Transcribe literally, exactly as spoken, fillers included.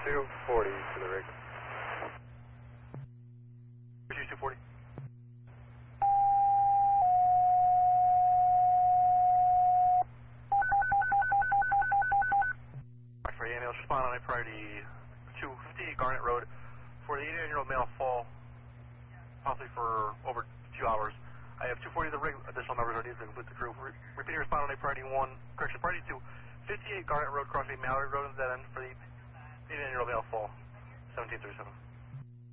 two forty to the rig. two forty. For A M L, respond on a priority two fifty Garnet Road for the eighty-nine-year-old male fall, possibly for over two hours. I have two forty the rig, additional members are needed to complete the crew. Re repeating respond on a priority one, correction, priority two, fifty-eight Garnet Road, crossing Mallory Road at that end for the eighty-nine-year-old male fall, seventeen thirty-seven.